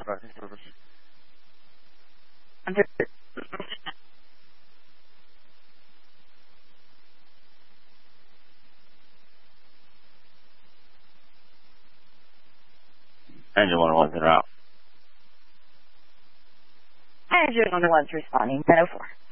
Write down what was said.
Production Service. Engine 101's in route. Engine 101's responding, 1004.